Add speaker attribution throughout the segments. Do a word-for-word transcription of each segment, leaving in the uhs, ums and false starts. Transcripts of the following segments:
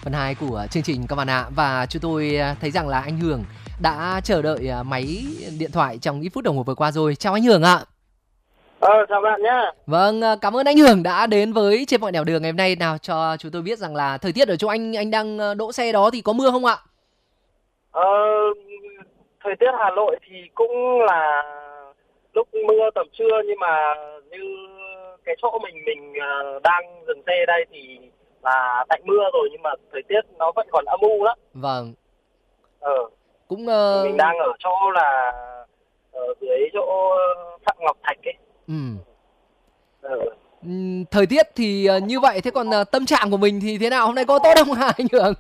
Speaker 1: phần hai của chương trình các bạn ạ. Và chúng tôi thấy rằng là anh Hưởng đã chờ đợi máy điện thoại trong ít phút đồng hồ vừa qua rồi. Chào anh Hưởng ạ.
Speaker 2: Ờ, chào bạn nhé.
Speaker 1: Vâng, cảm ơn anh Hưởng đã đến với Trên Mọi Nẻo Đường ngày hôm nay. Nào cho chúng tôi biết rằng là thời tiết ở chỗ anh anh đang đỗ xe đó thì có mưa không ạ?
Speaker 2: Ờ, thời tiết Hà Nội thì cũng là lúc mưa tầm trưa, nhưng mà như cái chỗ mình mình đang dừng xe đây thì là tạnh mưa rồi, nhưng mà thời tiết nó vẫn còn âm u lắm.
Speaker 1: Vâng.
Speaker 2: Ờ.
Speaker 1: Cũng uh...
Speaker 2: mình đang ở chỗ là ở dưới chỗ Phạm Ngọc Thạch ấy.
Speaker 1: Ừ.
Speaker 2: Ờ.
Speaker 1: Thời tiết thì như vậy, thế còn tâm trạng của mình thì thế nào? Hôm nay có tốt không hả anh Hưởng?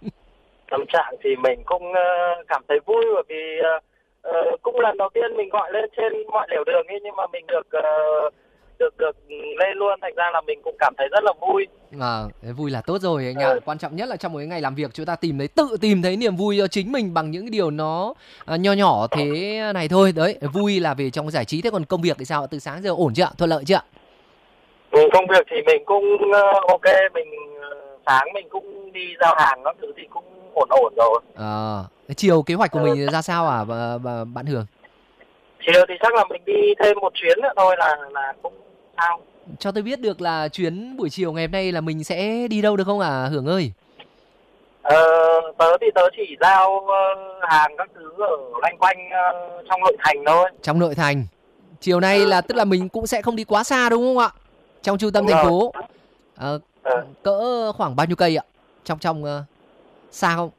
Speaker 2: Tâm trạng thì mình cũng cảm thấy vui, bởi vì uh, cũng lần đầu tiên mình gọi lên Trên Mọi Nẻo Đường ấy, nhưng mà mình được uh, được được lên luôn, thành ra là mình cũng cảm thấy rất là vui.
Speaker 1: À, vui là tốt rồi anh ạ. Ừ. Quan trọng nhất là trong một cái ngày làm việc chúng ta tìm thấy tự tìm thấy niềm vui cho chính mình bằng những cái điều nó uh, nho nhỏ thế này thôi. Đấy, vui là về trong giải trí. Thế còn công việc thì sao? Từ sáng giờ ổn chưa? Thuận lợi chưa?
Speaker 2: Ừ, công việc thì mình cũng uh, ok, mình uh, sáng mình cũng đi giao hàng các thứ thì cũng ổn ổn rồi.
Speaker 1: À, chiều kế hoạch của ừ. mình ra sao à bà, bà, bạn Hưởng?
Speaker 2: Chiều thì chắc là mình đi thêm một chuyến nữa thôi là là cũng sao.
Speaker 1: Cho tôi biết được là chuyến buổi chiều ngày hôm nay là mình sẽ đi đâu được không à Hưởng ơi?
Speaker 2: Ờ, tớ thì tớ chỉ giao uh, hàng các thứ ở loanh quanh uh, trong nội thành thôi.
Speaker 1: Trong nội thành. Chiều nay ừ. là tức là mình cũng sẽ không đi quá xa đúng không ạ? Trong trung tâm đúng thành rồi. phố. Ờ, ừ. Cỡ khoảng bao nhiêu cây ạ? Trong trong uh, xa không?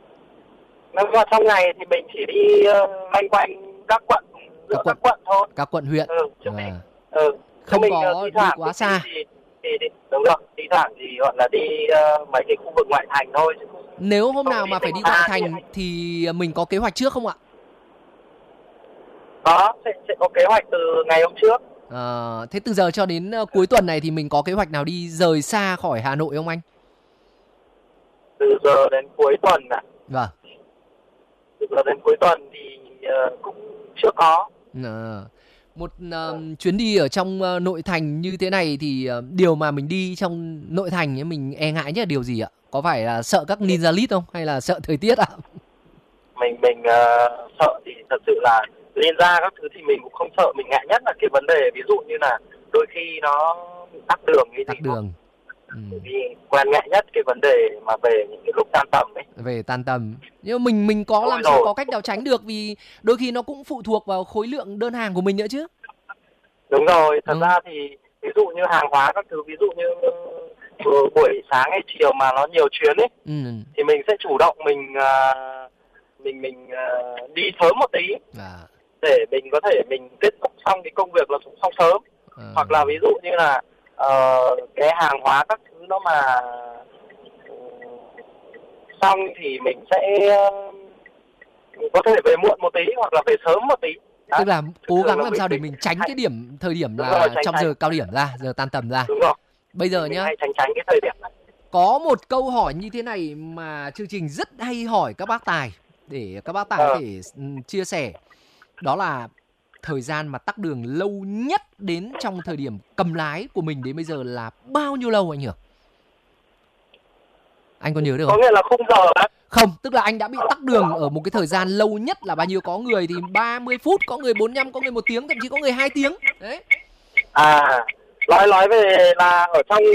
Speaker 2: Nếu mà trong ngày thì mình chỉ đi uh, loanh quanh các quận, các quận, các quận thôi.
Speaker 1: Các quận huyện.
Speaker 2: Ừ, chứ
Speaker 1: à.
Speaker 2: mình, ừ.
Speaker 1: Không
Speaker 2: mình,
Speaker 1: có
Speaker 2: đi,
Speaker 1: đi quá xa.
Speaker 2: Thì, thì, thì, đúng rồi, đi thoảng thì gọi là đi uh, mấy cái khu vực ngoại thành thôi. Chứ
Speaker 1: nếu hôm nào mà phải đi ngoại thành thì mình có kế hoạch trước không ạ?
Speaker 2: Có, sẽ, sẽ có kế hoạch từ ngày hôm trước.
Speaker 1: À, thế từ giờ cho đến uh, cuối tuần này thì mình có kế hoạch nào đi rời xa khỏi Hà Nội không anh?
Speaker 2: Từ giờ đến cuối tuần à?
Speaker 1: Vâng.
Speaker 2: Từ giờ đến cuối tuần thì uh, cũng chưa có.
Speaker 1: À, một uh, chuyến đi ở trong uh, nội thành như thế này thì uh, điều mà mình đi trong nội thành ấy, mình e ngại nhất là điều gì ạ? Có phải là sợ các ninja lít không? Hay là sợ thời tiết ạ?
Speaker 2: Mình mình uh, sợ thì thật sự là lên ra các thứ thì mình cũng không sợ, mình ngại nhất là cái vấn đề ví dụ như là đôi khi nó tắc đường như
Speaker 1: tắc
Speaker 2: gì
Speaker 1: đường. Ừ.
Speaker 2: Vì quen ngại nhất cái vấn đề mà về những cái lúc tan tầm ấy.
Speaker 1: Về tan tầm. Nhưng mà mình mình có Đúng làm rồi. sao có cách nào tránh được, vì đôi khi nó cũng phụ thuộc vào khối lượng đơn hàng của mình nữa chứ.
Speaker 2: Đúng rồi, thật ừ. ra thì ví dụ như hàng hóa các thứ, ví dụ như uh, buổi sáng hay chiều mà nó nhiều chuyến ấy, ừ. thì mình sẽ chủ động mình uh, mình mình uh, đi sớm một tí. À. Để mình có thể mình kết thúc xong cái công việc là cũng xong sớm. À. Hoặc là ví dụ như là uh, cái hàng hóa các thứ nó mà uh, xong thì mình sẽ uh, có thể về muộn một tí hoặc là về sớm một tí.
Speaker 1: Đó. Tức là cố gắng làm sao để mình tránh cái điểm thời điểm là rồi, tránh, trong tránh. giờ cao điểm ra, giờ tan tầm ra.
Speaker 2: Đúng rồi.
Speaker 1: Bây giờ nhá.
Speaker 2: Hay tránh tránh cái thời điểm này.
Speaker 1: Có một câu hỏi như thế này mà chương trình rất hay hỏi các bác tài, để các bác tài có thể chia sẻ. Đó là thời gian mà tắc đường lâu nhất đến trong thời điểm cầm lái của mình đến bây giờ là bao nhiêu lâu anh nhỉ? Anh có nhớ được không?
Speaker 2: Có nghĩa là khung giờ đấy.
Speaker 1: Không, tức là anh đã bị tắc đường ở một cái thời gian lâu nhất là bao nhiêu? Có người thì ba mươi phút, có người bốn mươi lăm, có người một tiếng, thậm chí có người hai tiếng. Đấy.
Speaker 2: À, nói nói về là ở trong